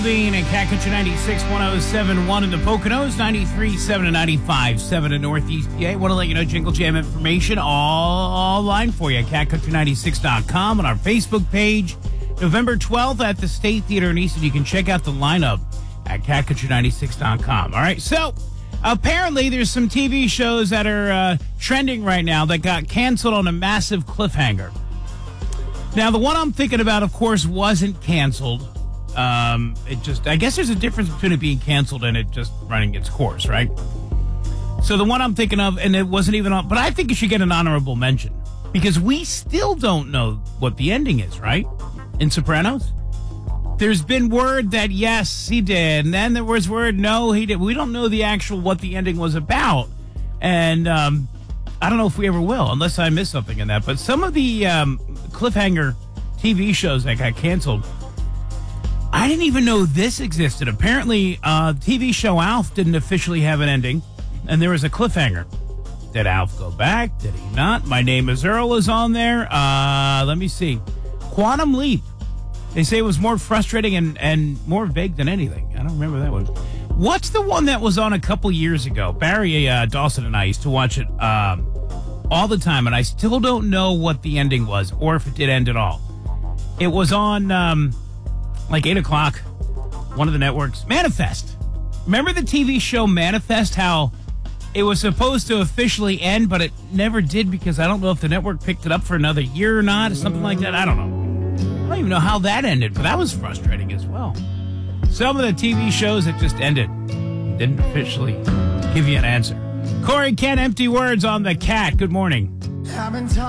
Being at Cat Country 96, 107.1 in the Poconos, 93.7 and 95.7 in Northeast PA. Want to let you know Jingle Jam information all online for you at catcountry96.com on our Facebook page. November 12th at the State Theater in Easton. You can check out the lineup at catcountry96.com. All right, so apparently there's some TV shows that are trending right now that got canceled on a massive cliffhanger. Now, the one I'm thinking about, of course, wasn't canceled. I guess there's a difference between it being canceled and it just running its course, right? So the one I'm thinking of, and it wasn't even on, but I think it should get an honorable mention because we still don't know what the ending is, right? In Sopranos, there's been word that yes, he did, and then there was word no, he did. We don't know the actual what the ending was about, and I don't know if we ever will, unless I missed something in that. But some of the cliffhanger TV shows that got canceled, I didn't even know this existed. Apparently, TV show Alf didn't officially have an ending, and there was a cliffhanger. Did Alf go back? Did he not? My Name is Earl is on there. Let me see. Quantum Leap. They say it was more frustrating and more vague than anything. I don't remember that one. What's the one that was on a couple years ago? Barry Dawson and I used to watch it all the time, and I still don't know what the ending was or if it did end at all. It was on... like 8 o'clock, one of the networks. Manifest. Remember the TV show Manifest, how it was supposed to officially end, but it never did because I don't know if the network picked it up for another year or not, or something like that. I don't know. I don't even know how that ended, but that was frustrating as well. Some of the TV shows that just ended didn't officially give you an answer. Corey Kent, empty words on the Cat. Good morning.